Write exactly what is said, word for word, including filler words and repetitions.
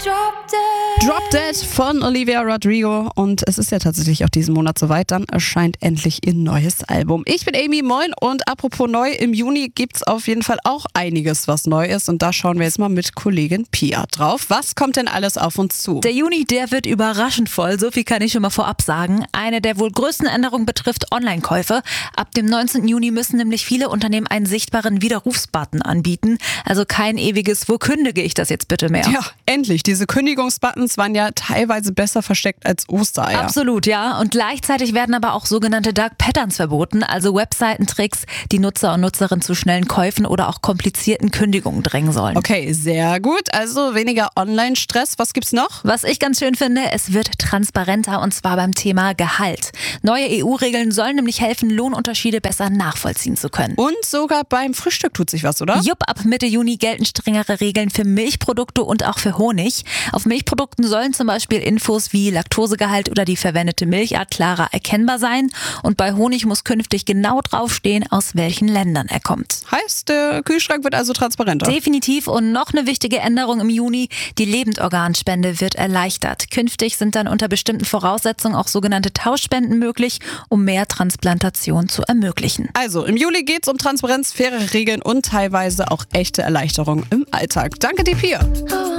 Drop Dead von Olivia Rodrigo, und es ist ja tatsächlich auch diesen Monat soweit, dann erscheint endlich ihr neues Album. Ich bin Amy, moin, und apropos neu, im Juni gibt's auf jeden Fall auch einiges, was neu ist, und da schauen wir jetzt mal mit Kollegin Pia drauf. Was kommt denn alles auf uns zu? Der Juni, der wird überraschend voll, so viel kann ich schon mal vorab sagen. Eine der wohl größten Änderungen betrifft Online-Käufe. Ab dem neunzehnten Juni müssen nämlich viele Unternehmen einen sichtbaren Widerrufsbutton anbieten, also kein ewiges "Wo kündige ich das jetzt bitte" mehr. Ja, endlich. Diese Kündigungsbuttons waren ja teilweise besser versteckt als Ostereier. Absolut, ja. Und gleichzeitig werden aber auch sogenannte Dark Patterns verboten, also Webseitentricks, die Nutzer und Nutzerinnen zu schnellen Käufen oder auch komplizierten Kündigungen drängen sollen. Okay, sehr gut. Also weniger Online-Stress. Was gibt's noch? Was ich ganz schön finde, es wird transparenter, und zwar beim Thema Gehalt. Neue E U-Regeln sollen nämlich helfen, Lohnunterschiede besser nachvollziehen zu können. Und sogar beim Frühstück tut sich was, oder? Jupp, ab Mitte Juni gelten strengere Regeln für Milchprodukte und auch für Honig. Auf Milchprodukten sollen zum Beispiel Infos wie Laktosegehalt oder die verwendete Milchart klarer erkennbar sein. Und bei Honig muss künftig genau draufstehen, aus welchen Ländern er kommt. Heißt, der Kühlschrank wird also transparenter? Definitiv. Und noch eine wichtige Änderung im Juni: die Lebendorganspende wird erleichtert. Künftig sind dann unter bestimmten Voraussetzungen auch sogenannte Tauschspenden möglich, um mehr Transplantation zu ermöglichen. Also, im Juli geht's um Transparenz, faire Regeln und teilweise auch echte Erleichterung im Alltag. Danke dir, Pia.